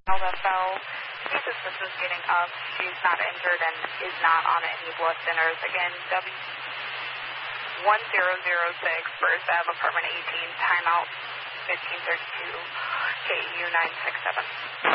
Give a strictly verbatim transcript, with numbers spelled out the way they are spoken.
L F L. His assistance getting up. She's not injured and is not on any blood thinners. Again, W one zero zero six, First Ave, apartment eighteen, timeout fifteen thirty-two, K U nine six seven.